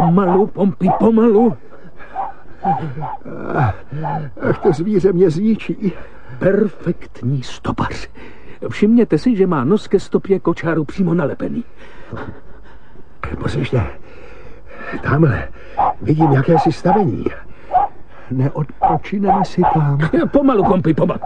Pomalu, Pompey, pomalu. Ach, to zvíře mě zničí. Perfektní stopař. Všimněte si, že má nos ke stopě kočáru přímo nalepený. Poslyšte, tamhle vidím jakési stavení. Neodpočineme si tam. Pomalu, Pompey, pomalu.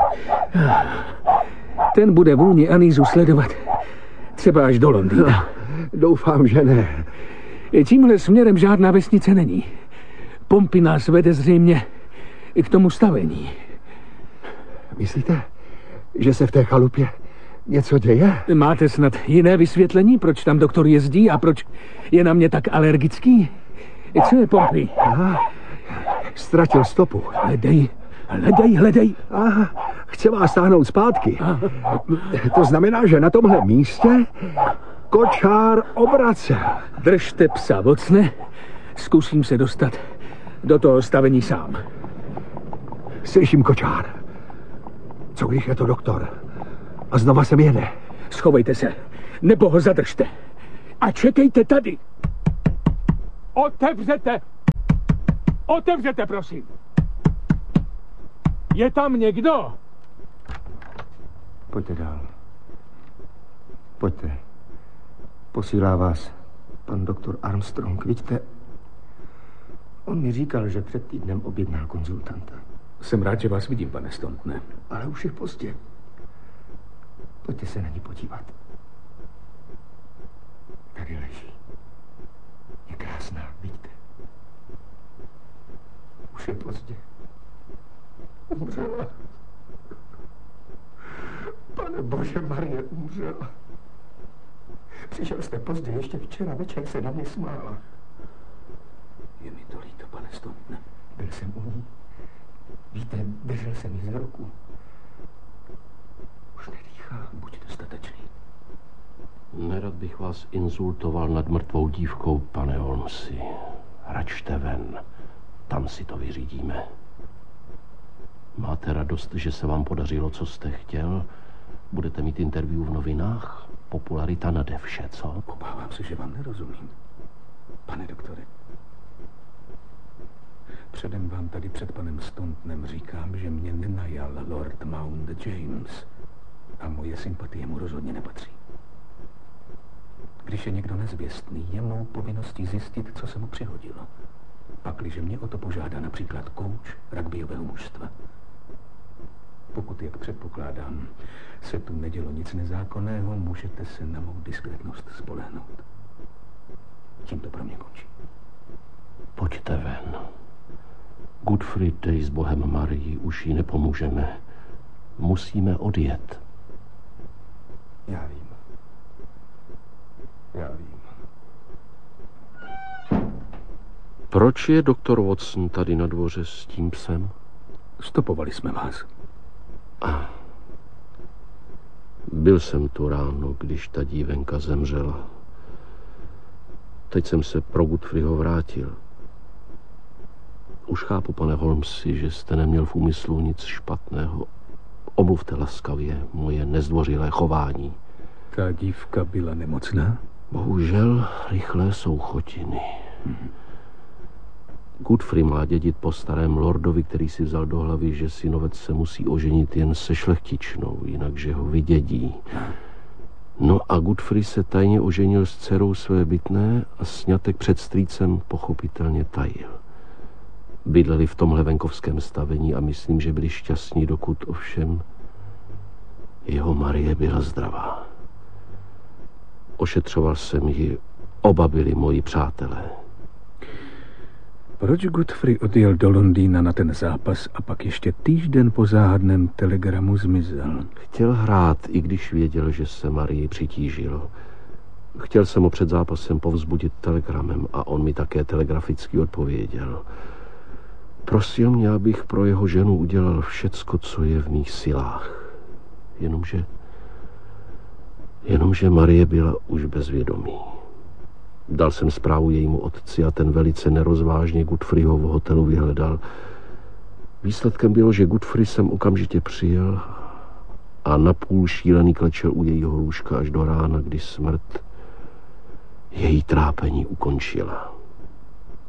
Ten bude vůni Anísu sledovat. Třeba až do Londýna. Doufám, že ne. Tímhle směrem žádná vesnice není. Pompey nás vede zřejmě k tomu stavení. Myslíte, že se v té chalupě něco děje? Máte snad jiné vysvětlení, proč tam doktor jezdí a proč je na mě tak alergický? Co je, Pompey? Aha, ztratil stopu. Hledej. Aha, chce vás stáhnout zpátky. To znamená, že na tomhle místě kočár obracel. Držte psa, vocne. Zkusím se dostat do toho stavení sám. Slyším kočár. Co když je to doktor? A znova sem jede. Schovejte se, nebo ho zadržte. A čekejte tady. Otevřete, prosím. Je tam někdo? Pojďte dál. Pojďte. Posílá vás pan doktor Armstrong. Vidíte, on mi říkal, že před týdnem objednal konzultanta. Jsem rád, že vás vidím, pane Stontne. Ale už je pozdě. Pojďte se na ní podívat. Tady leží. Je krásná, vidíte. Už je pozdě. Umřela. Pane Bože, Marie umřela. Přišel jste pozdě, ještě včera večer se na mě smála. Je mi to líto, pane Stontne. Byl jsem u ní. Víte, držel jsem ji za ruku. Už nedýchá. Buď dostatečný. Nerad bych vás insultoval nad mrtvou dívkou, pane Holmesi. Račte ven. Tam si to vyřídíme. Máte radost, že se vám podařilo, co jste chtěl? Budete mít interview v novinách? Popularita nade vše, co? Obávám se, že vám nerozumím. Pane doktore, předem vám tady před panem Stontnem říkám, že mě nenajal Lord Mount James a moje sympatie mu rozhodně nepatří. Když je někdo nezvěstný, je mou povinností zjistit, co se mu přihodilo. Pakliže mě o to požádá například kouč rugbyového mužstva. Pokud, jak předpokládám, se tu nedělo nic nezákonného, můžete se na mou diskretnost spolehnout. Tím to pro mě končí. Pojďte ven. Godfrey, dej s Bohem Marii, už jí nepomůžeme. Musíme odjet. Já vím. Proč je doktor Watson tady na dvoře s tím psem? Stopovali jsme vás. Byl jsem tu ráno, když ta dívenka zemřela. Teď jsem se pro Godfreyho vrátil. Už chápu, pane Holmesi, že jste neměl v úmyslu nic špatného. Omluvte laskavě moje nezdvořilé chování. Ta dívka byla nemocná? Bohužel rychlé jsou chotiny. Godfrey má dědit po starém lordovi, který si vzal do hlavy, že synovec se musí oženit jen se šlechtičnou, jinak že ho vydědí. No a Godfrey se tajně oženil s dcerou své bytné a sňatek před strýcem pochopitelně tajil. Bydleli v tomhle venkovském stavení a myslím, že byli šťastní, dokud ovšem jeho Marie byla zdravá. Ošetřoval jsem ji, oba byli moji přátelé. Proč Godfrey odjel do Londýna na ten zápas a pak ještě týden po záhadném telegramu zmizel? Chtěl hrát, i když věděl, že se Marii přitížilo. Chtěl jsem ho před zápasem povzbudit telegramem a on mi také telegraficky odpověděl. Prosil mě, abych pro jeho ženu udělal všecko, co je v mých silách. Jenomže Marie byla už bez vědomí. Dal jsem zprávu jejímu otci a ten velice nerozvážně Godfreyho v hotelu vyhledal. Výsledkem bylo, že Godfrey sem okamžitě přijel a napůl šílený klečel u jejího lůžka až do rána, kdy smrt její trápení ukončila.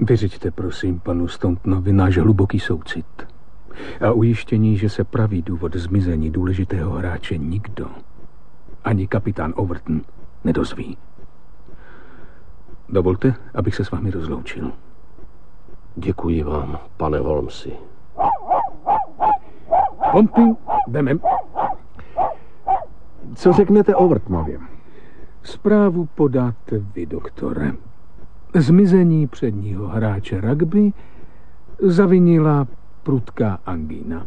Vyřiďte, prosím, panu Stauntonovi náš hluboký soucit a ujištění, že se pravý důvod zmizení důležitého hráče nikdo, ani kapitán Overton, nedozví. Dovolte, abych se s vámi rozloučil. Děkuji vám, pane Holmesi. Pompy, jdeme. Co řeknete Overtonovi? Zprávu podáte vy, doktore. Zmizení předního hráče rugby zavinila prudká angína.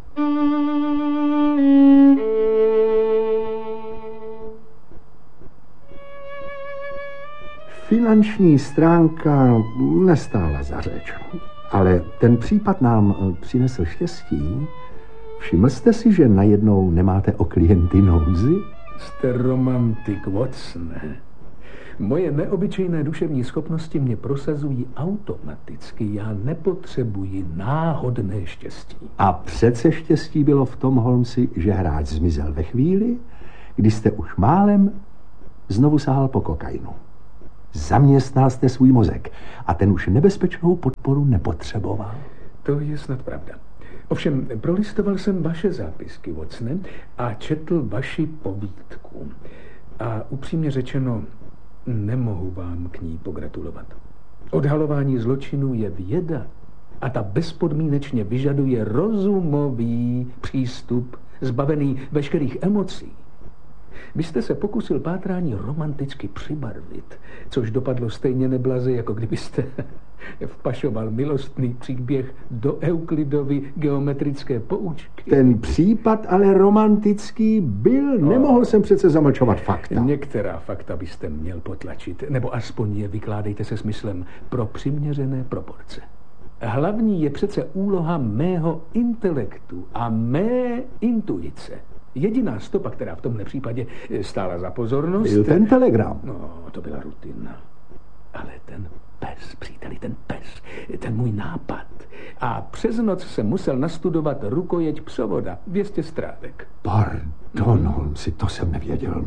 Finanční stránka nestála za řeč, ale ten případ nám přinesl štěstí. Všiml jste si, že najednou nemáte o klienty nouzy? Jste romantik, Watsone. Moje neobyčejné duševní schopnosti mě prosazují automaticky. Já nepotřebuji náhodné štěstí. A přece štěstí bylo v tom, Holmesi, že hráč zmizel ve chvíli, kdy jste už málem znovu sahal po kokainu. Zaměstnal jste svůj mozek a ten už nebezpečnou podporu nepotřeboval. To je snad pravda. Ovšem, prolistoval jsem vaše zápisky, Watsone, a četl vaši povídku. A upřímně řečeno, nemohu vám k ní pogratulovat. Odhalování zločinů je věda a ta bezpodmínečně vyžaduje rozumový přístup, zbavený veškerých emocí. Vy jste se pokusil pátrání romanticky přibarvit, což dopadlo stejně neblaze, jako kdybyste vpašoval milostný příběh do Euklidovy geometrické poučky. Ten případ ale romantický byl, nemohl jsem přece zamlčovat fakta. Některá fakta byste měl potlačit, nebo aspoň je vykládejte se smyslem pro přiměřené proporce. Hlavní je přece úloha mého intelektu a mé intuice. Jediná stopa, která v tomhle případě stála za pozornost... Byl ten telegram. No, to byla rutina. Ale ten pes, příteli, ten můj nápad. A přes noc jsem musel nastudovat rukojeť psovoda, 200 stránek. Pardon, Holmesi, to jsem nevěděl.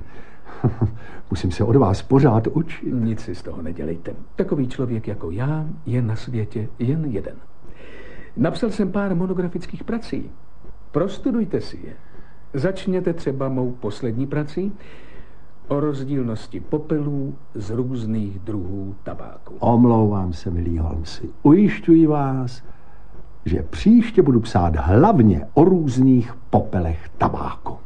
Musím se od vás pořád učit. Nic si z toho nedělejte. Takový člověk jako já je na světě jen jeden. Napsal jsem pár monografických prací. Prostudujte si je. Začněte třeba mou poslední prací o rozdílnosti popelů z různých druhů tabáku. Omlouvám se, milý Holmesi. Ujišťuji vás, že příště budu psát hlavně o různých popelech tabáku.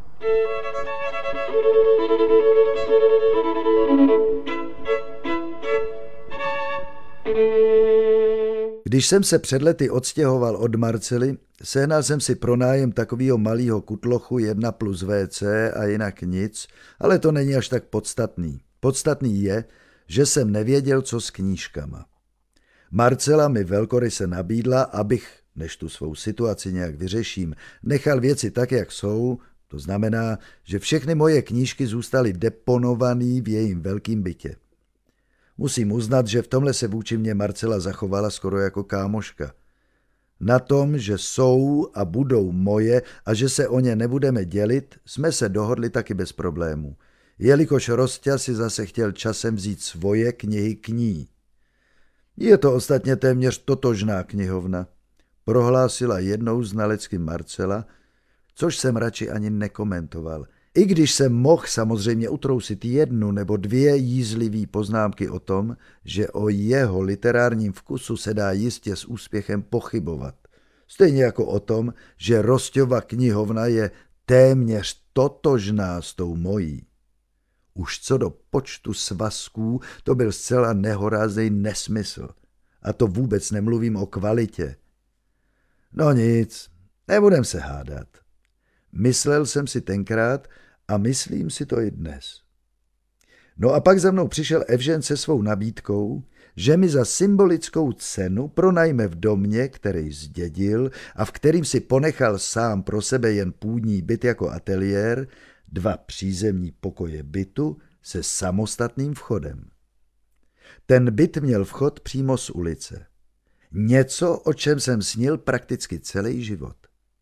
Když jsem se před lety odstěhoval od Marcely, sehnal jsem si pro nájem takovýho malýho kutlochu 1 plus WC a jinak nic, ale to není až tak podstatný. Podstatný je, že jsem nevěděl, co s knížkama. Marcela mi velkoryse nabídla, abych, než tu svou situaci nějak vyřeším, nechal věci tak, jak jsou, to znamená, že všechny moje knížky zůstaly deponovaný v jejím velkým bytě. Musím uznat, že v tomhle se vůči mně Marcela zachovala skoro jako kámoška. Na tom, že jsou a budou moje a že se o ně nebudeme dělit, jsme se dohodli taky bez problémů. Jelikož Rosťa si zase chtěl časem vzít svoje knihy k ní. Je to ostatně téměř totožná knihovna, prohlásila jednou znalecky Marcela, což jsem radši ani nekomentoval. I když jsem mohl samozřejmě utrousit 1 nebo 2 jízlivý poznámky o tom, že o jeho literárním vkusu se dá jistě s úspěchem pochybovat. Stejně jako o tom, že Rosťova knihovna je téměř totožná s tou mojí. Už co do počtu svazků, to byl zcela nehorázný nesmysl. A to vůbec nemluvím o kvalitě. No nic, nebudem se hádat. Myslel jsem si tenkrát a myslím si to i dnes. No a pak za mnou přišel Evžen se svou nabídkou, že mi za symbolickou cenu pronajme v domě, který zdědil a v kterým si ponechal sám pro sebe jen půdní byt jako ateliér, 2 přízemní pokoje bytu se samostatným vchodem. Ten byt měl vchod přímo z ulice. Něco, o čem jsem snil prakticky celý život.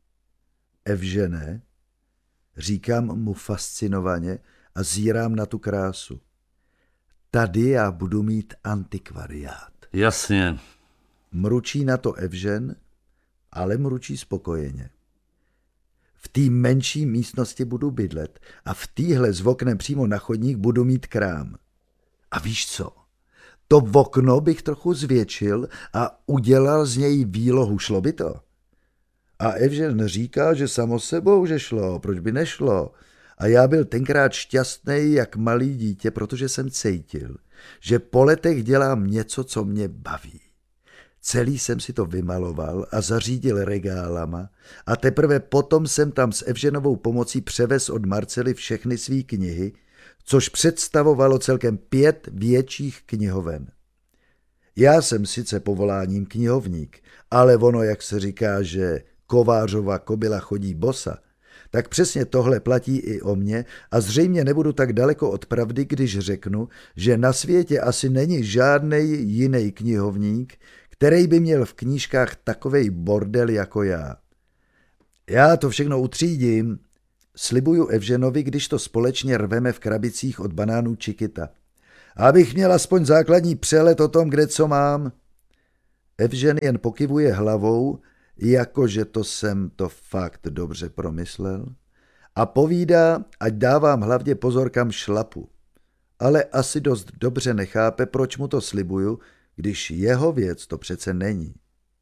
Evžene, říkám mu fascinovaně a zírám na tu krásu. Tady já budu mít antikvariát. Jasně. Mručí na to Evžen, ale mručí spokojeně. V té menší místnosti budu bydlet a v téhle s oknem přímo na chodník budu mít krám. A víš co? To okno bych trochu zvětšil a udělal z něj výlohu, šlo by to? A Evžen říká, že samo sebou, že šlo, proč by nešlo? A já byl tenkrát šťastný jak malý dítě, protože jsem cítil, že po letech dělám něco, co mě baví. Celý jsem si to vymaloval a zařídil regálama a teprve potom jsem tam s Evženovou pomocí převez od Marcely všechny svý knihy, což představovalo celkem 5 větších knihoven. Já jsem sice povoláním knihovník, ale ono, jak se říká, že kovářova kobyla chodí bosa, tak přesně tohle platí i o mně a zřejmě nebudu tak daleko od pravdy, když řeknu, že na světě asi není žádnej jiný knihovník, který by měl v knížkách takovej bordel jako já. Já to všechno utřídím, slibuju Evženovi, když to společně rveme v krabicích od banánů Chiquita. Abych měl aspoň základní přehled o tom, kde co mám. Evžen jen pokyvuje hlavou, jakože to jsem to fakt dobře promyslel, a povídá, ať dávám hlavně pozor, kam šlapu. Ale asi dost dobře nechápe, proč mu to slibuju, když jeho věc to přece není.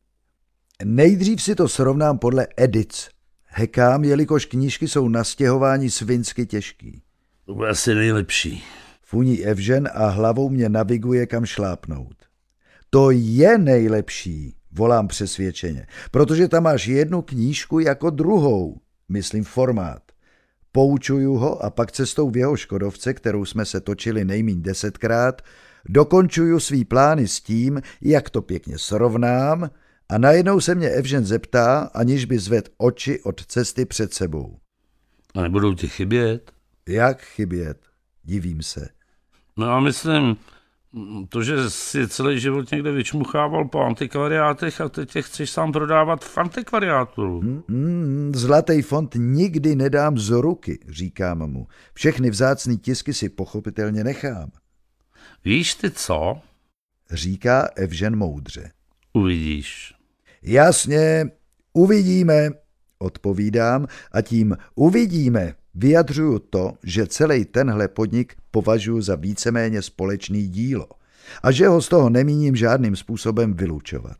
Nejdřív si to srovnám podle edic. Hekám, jelikož knížky jsou na stěhování svinsky těžký. To bude asi nejlepší. Funí Evžen a hlavou mě naviguje, kam šlápnout. To je nejlepší, volám přesvědčeně, protože tam máš jednu knížku jako druhou, myslím formát. Poučuju ho a pak cestou v jeho Škodovce, kterou jsme se točili nejmíň 10krát, dokončuju svý plány s tím, jak to pěkně srovnám, a najednou se mě Evžen zeptá, aniž by zvedl oči od cesty před sebou. A nebudou ti chybět? Jak chybět? Divím se. No a myslím, to, že jsi celý život někde vyčmuchával po antikvariátech a teď tě chceš sám prodávat v antikvariátu. Zlatý fond nikdy nedám z ruky, říkám mu. Všechny vzácný tisky si pochopitelně nechám. Víš ty co? Říká Evžen moudře. Uvidíš. Jasně, uvidíme, odpovídám, a tím uvidíme vyjadřuju to, že celý tenhle podnik považuji za víceméně společný dílo a že ho z toho nemíním žádným způsobem vylučovat.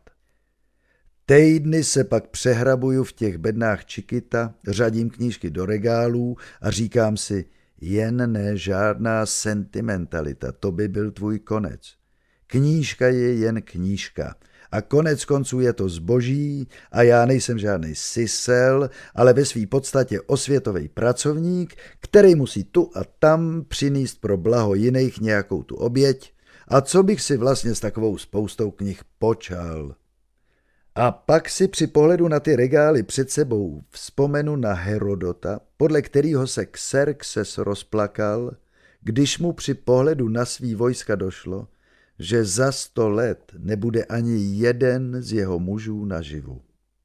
Týdny se pak přehrabuju v těch bednách Chiquita, řadím knížky do regálů a říkám si, jen ne žádná sentimentalita, to by byl tvůj konec. Knížka je jen knížka a konec konců je to zboží a já nejsem žádný sisel, ale ve své podstatě osvětový pracovník, který musí tu a tam přinést pro blaho jiných nějakou tu oběť. A co bych si vlastně s takovou spoustou knih počal? A pak si při pohledu na ty regály před sebou vzpomenu na Herodota, podle kterého se Xerxes rozplakal, když mu při pohledu na svý vojska došlo, že za 100 let nebude ani jeden z jeho mužů naživu.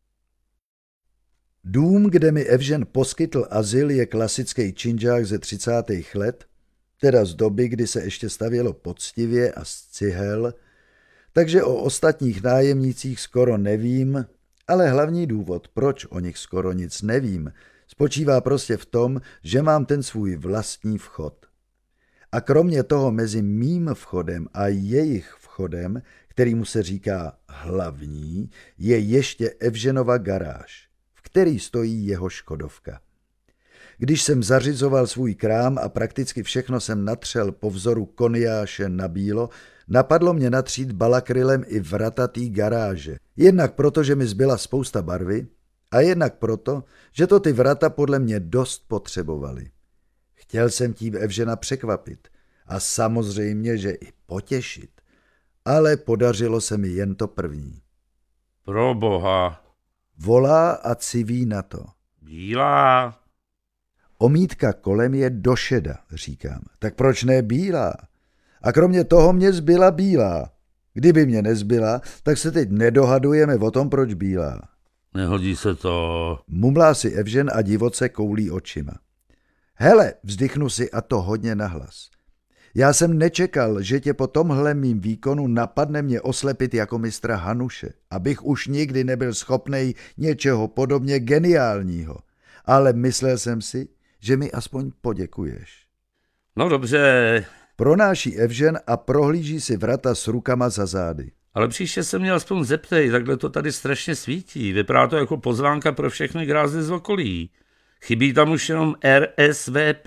Dům, kde mi Evžen poskytl azyl, je klasický činžák ze 30. let, teda z doby, kdy se ještě stavělo poctivě a z cihel, takže o ostatních nájemnících skoro nevím, ale hlavní důvod, proč o nich skoro nic nevím, spočívá prostě v tom, že mám ten svůj vlastní vchod. A kromě toho mezi mým vchodem a jejich vchodem, kterýmu se říká hlavní, je ještě Evženova garáž, v který stojí jeho Škodovka. Když jsem zařizoval svůj krám a prakticky všechno jsem natřel po vzoru koniáše na bílo, napadlo mě natřít balakrylem i vrata té garáže. Jednak proto, že mi zbyla spousta barvy, a jednak proto, že to ty vrata podle mě dost potřebovaly. Chtěl jsem tím Evžena překvapit a samozřejmě, že i potěšit, ale podařilo se mi jen to první. Proboha. Volá a civí na to. Bílá. Omítka kolem je do šeda, říkám. Tak proč ne bílá? A kromě toho mě zbyla bílá. Kdyby mě nezbyla, tak se teď nedohadujeme o tom, proč bílá. Nehodí se to. Mumlá si Evžen a divoce koulí očima. Hele, vzdychnu si a to hodně nahlas. Já jsem nečekal, že tě po tomhle mým výkonu napadne mě oslepit jako mistra Hanuše, abych už nikdy nebyl schopnej něčeho podobně geniálního. Ale myslel jsem si, že mi aspoň poděkuješ. No dobře, Pronáší Evžen a prohlíží si vrata s rukama za zády. ale příště se mě aspoň zeptej, takhle to tady strašně svítí. Vypadá to jako pozvánka pro všechny grázdy z okolí. Chybí tam už jenom RSVP.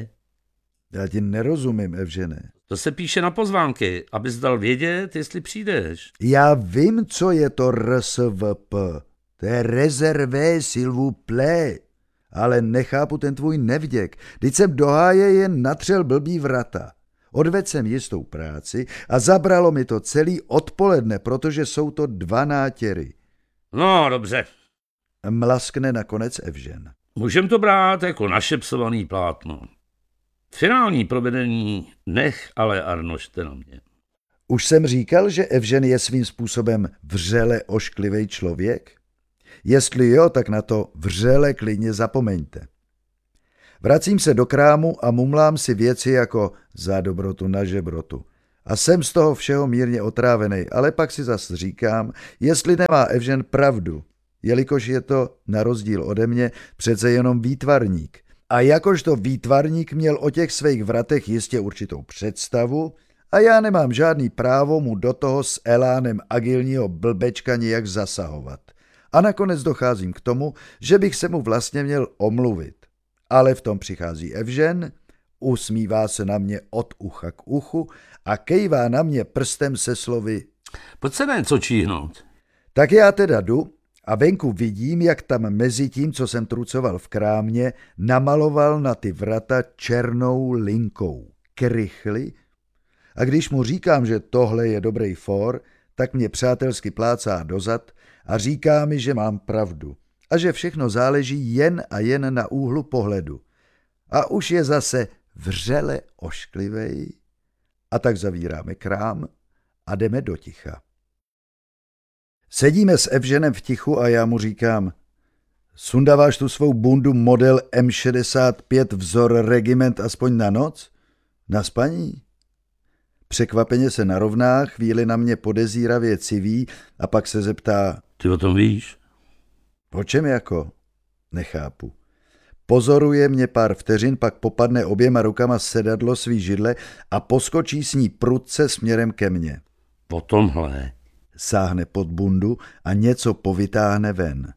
Já ti nerozumím, Evžene. To se píše na pozvánky, abys dal vědět, jestli přijdeš. Já vím, co je to RSVP. To je rezervé s'il vous plaît. Ale nechápu ten tvůj nevděk. Vždyť jsem do háje jen natřel blbý vrata. Odvedl jsem jistou práci a zabralo mi to celý odpoledne, protože jsou to 2 nátěry. No, dobře. Mlaskne nakonec Evžen. Můžem to brát jako našepsovaný plátno. Finální provedení nech ale Arnošte na mě. Už jsem říkal, že Evžen je svým způsobem vřele ošklivý člověk? Jestli jo, tak na to vřele klidně zapomeňte. Vracím se do krámu a mumlám si věci jako za dobrotu na žebrotu. A jsem z toho všeho mírně otrávený, ale pak si zas říkám, jestli nemá Evžen pravdu, jelikož je to, na rozdíl ode mě, přece jenom výtvarník. A jakožto výtvarník měl o těch svých vratech jistě určitou představu a já nemám žádný právo mu do toho s elánem agilního blbečka nijak zasahovat. A nakonec docházím k tomu, že bych se mu vlastně měl omluvit. Ale v tom přichází Evžen, usmívá se na mě od ucha k uchu a kejvá na mě prstem se slovy: Pojď se na něco číhnout. Tak já teda jdu a venku vidím, jak tam mezi tím, co jsem trucoval v krámě, namaloval na ty vrata černou linkou krychly. A když mu říkám, že tohle je dobrý for, tak mě přátelsky plácá dozad a říká mi, že mám pravdu a že všechno záleží jen a jen na úhlu pohledu. A už je zase vřele ošklivej. A tak zavíráme krám a jdeme do ticha. Sedíme s Evženem v tichu a já mu říkám: sundáváš tu svou bundu model M65 vzor regiment aspoň na noc? Na spaní? Překvapeně se narovná, chvíli na mě podezíravě civí a pak se zeptá: Ty o tom víš? O čem jako? Nechápu. Pozoruje mě pár vteřin, pak popadne oběma rukama sedadlo svý židle a poskočí s ní prudce směrem ke mně. O tomhle. Sáhne pod bundu a něco povytáhne ven.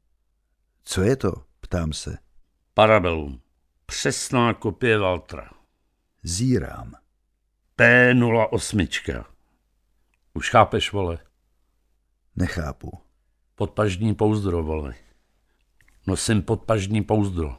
Co je to? Ptám se. Parabellum. Přesná kopie Waltera. Zírám. P08. Už chápeš, vole? Nechápu. Podpažní pouzdro, vole. Nosím podpažní pouzdro.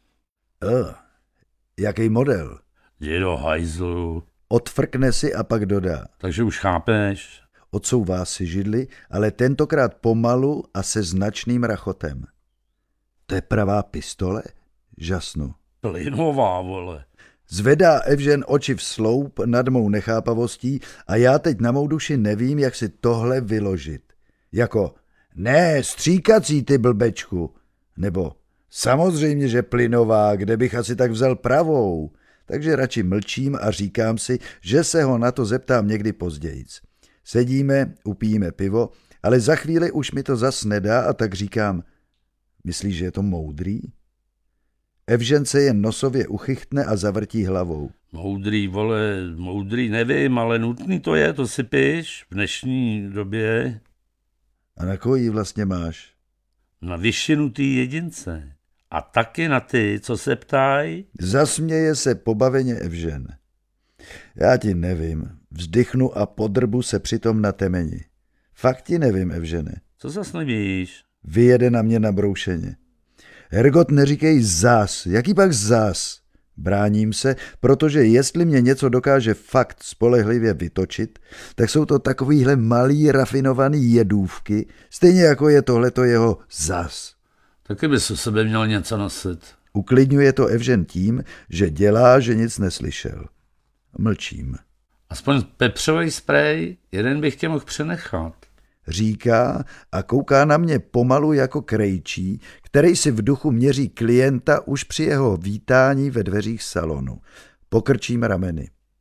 Jaký model? Dědo hajzlu. Odfrkne si a pak dodá. Takže už chápeš? Odsouvá si židli, ale tentokrát pomalu a se značným rachotem. To je pravá pistole? Žasnu. Plynová, vole. Zvedá Evžen oči v sloup nad mou nechápavostí a já teď na mou duši nevím, jak si tohle vyložit. Jako: ne, stříkací, ty blbečku. Nebo samozřejmě, že plynová, kde bych asi tak vzal pravou. Takže radši mlčím a říkám si, že se ho na to zeptám někdy pozdějc. Sedíme, upijíme pivo, ale za chvíli už mi to zas nedá a tak říkám: myslíš, že je to moudrý? Evžen se jen nosově uchychtne a zavrtí hlavou. Moudrý, vole, moudrý nevím, ale nutný to je, to si píš v dnešní době. A na koho jí vlastně máš? Na vyšinutý jedince. A taky na ty, co se ptají. Zasměje se pobaveně Evžen. Já ti nevím. Vzdychnu a podrbu se přitom na temeni. Fakt ti nevím, Evžene. Co zas nevíš? Vyjede na mě nabroušeně. Hergot, neříkej zás. Jaký pak zás? Bráním se, protože jestli mě něco dokáže fakt spolehlivě vytočit, tak jsou to takovýhle malý rafinovaný jedůvky, stejně jako je tohleto jeho zas. Taky bys u sebe měl něco nosit. Uklidňuje to Evžen tím, že dělá, že nic neslyšel. Mlčím. Aspoň pepřový sprej, jeden bych tě mohl přenechat. Říká a kouká na mě pomalu jako krejčí, který si v duchu měří klienta už při jeho vítání ve dveřích salonu. Pokrčím rameny.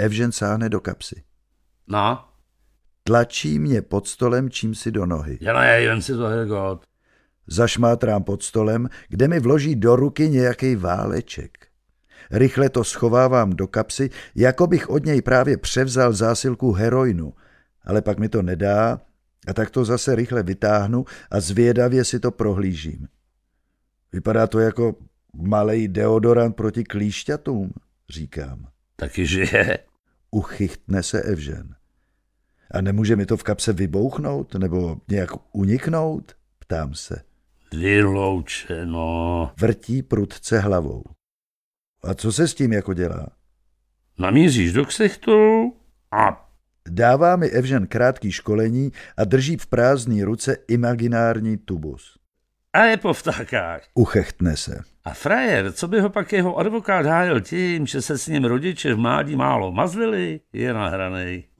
Evžen sáhne do kapsy. No, Tlačí mě pod stolem čímsi do nohy. dělej, jen si to, Hergot. Zašmátrám pod stolem, kde mi vloží do ruky nějaký váleček. Rychle to schovávám do kapsy, jako bych od něj právě převzal zásilku heroinu, ale pak mi to nedá a tak to zase rychle vytáhnu a zvědavě si to prohlížím. Vypadá to jako malej deodorant proti klíšťatům, říkám. Taky žije. Uchychtne se Evžen. A nemůže mi to v kapse vybouchnout nebo nějak uniknout? Ptám se. Vyloučeno. Vrtí prudce hlavou. A co se s tím jako dělá? Namíříš do ksichtu a Dává mi Evžen krátký školení a drží v prázdné ruce imaginární tubus. je po vtákách. Uchechtne se. A frajer, co by ho pak jeho advokát hájil tím, že se s ním rodiče v mládí málo mazlili, je nahranej.